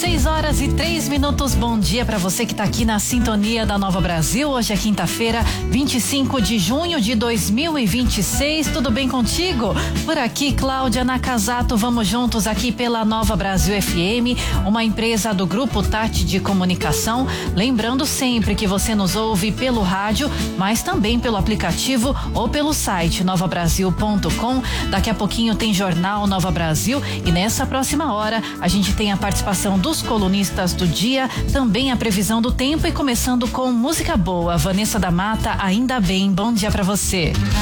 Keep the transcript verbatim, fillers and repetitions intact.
seis horas e três minutos. Bom dia para você que está aqui na sintonia da Nova Brasil. Hoje é quinta-feira, vinte e cinco de junho de dois mil e vinte e seis. Tudo bem contigo? Por aqui, Cláudia Nakazato. Vamos juntos aqui pela Nova Brasil F M, uma empresa do Grupo Tati de Comunicação. Lembrando sempre que você nos ouve pelo rádio, mas também pelo aplicativo ou pelo site nova brasil ponto com. Daqui a pouquinho tem Jornal Nova Brasil e nessa próxima hora a gente tem a participação dos colunistas do dia, também a previsão do tempo e começando com música boa. Vanessa da Mata, Ainda Bem. Bom dia pra você.